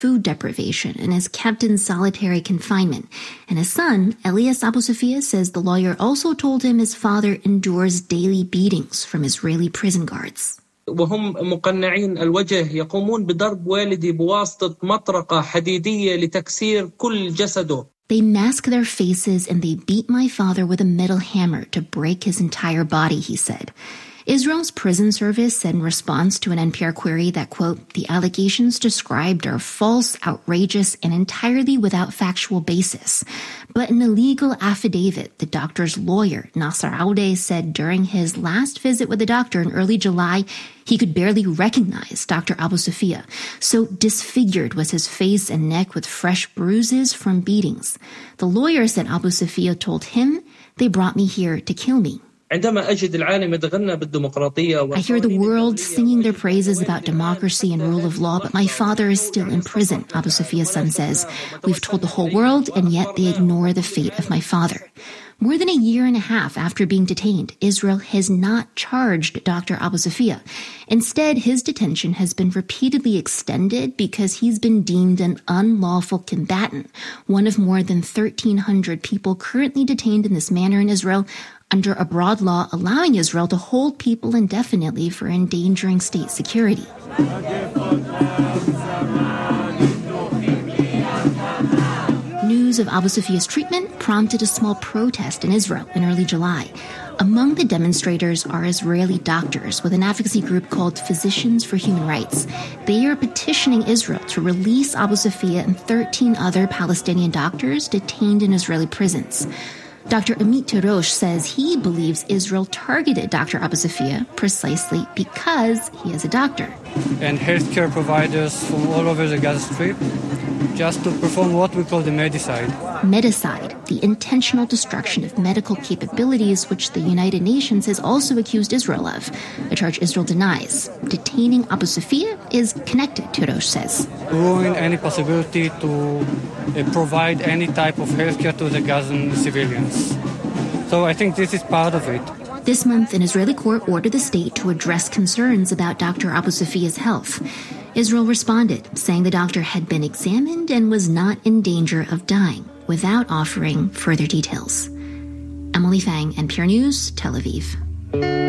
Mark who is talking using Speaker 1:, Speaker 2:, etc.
Speaker 1: food deprivation and is kept in solitary confinement. And his son, Elias Abu Sofia, says the lawyer also told him his father endures daily beatings from Israeli prison guards.
Speaker 2: وهم مقنعين الوجه يقومون بضرب والدي بواسطة مطرقة حديدية لتكسير كل جسده.
Speaker 1: They mask their faces and they beat my father with a metal hammer to break his entire body, he said. Israel's prison service said in response to an NPR query that, quote, the allegations described are false, outrageous, and entirely without factual basis. But in a legal affidavit, the doctor's lawyer, Nasser Aude, said during his last visit with the doctor in early July, he could barely recognize Dr. Abu Sofia. So disfigured was his face and neck with fresh bruises from beatings. The lawyer said Abu Sofia told him, they brought me here to kill me. I hear the world singing their praises about democracy and rule of law, but my father is still in prison, Abu Sofia's son says. We've told the whole world, and yet they ignore the fate of my father. More than a year and a half after being detained, Israel has not charged Dr. Abu Sofia. Instead, his detention has been repeatedly extended because he's been deemed an unlawful combatant, one of more than 1,300 people currently detained in this manner in Israel, under a broad law allowing Israel to hold people indefinitely for endangering state security. News of Abu Sofia's treatment prompted a small protest in Israel in early July. Among the demonstrators are Israeli doctors with an advocacy group called Physicians for Human Rights. They are petitioning Israel to release Abu Sofia and 13 other Palestinian doctors detained in Israeli prisons. Dr. Amit Tirosh says he believes Israel targeted Dr. Abu Sofia precisely because he is a doctor.
Speaker 3: And healthcare providers from all over the Gaza Strip just to perform what we call the medicide.
Speaker 1: Medicide, the intentional destruction of medical capabilities, which the United Nations has also accused Israel of, a charge Israel denies. Detaining Abu Sofia is connected, Tirosh says.
Speaker 3: Ruin any possibility to provide any type of healthcare to the Gazan civilians. So I think this is part of it.
Speaker 1: This month, an Israeli court ordered the state to address concerns about Dr. Abu Sofia's health. Israel responded, saying the doctor had been examined and was not in danger of dying, without offering further details. Emily Fang, NPR News, Tel Aviv.